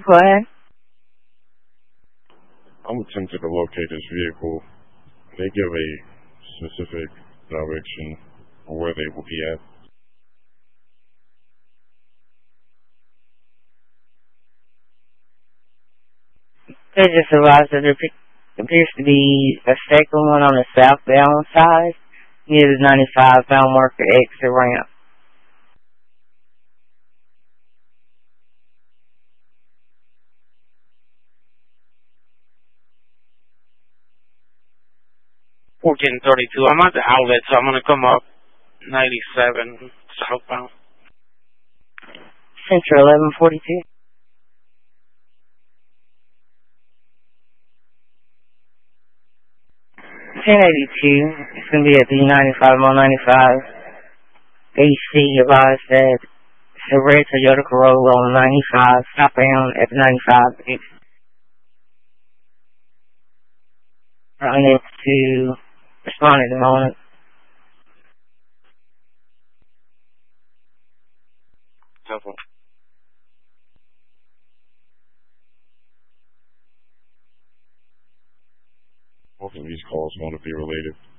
Go ahead. I'm attempting to locate this vehicle. They give a specific direction on where they will be at. They just advised that there appears to be a second one on the southbound side near the 95 mile marker exit ramp. I'm at the outlet, so I'm going to come up 97 southbound. Central 1142. It's going to be at the 95 mile 95. AC advised that it's a red Toyota Corolla on 95, southbound at the 95 exit. Right next to respond at the moment. Both of these calls want to be related.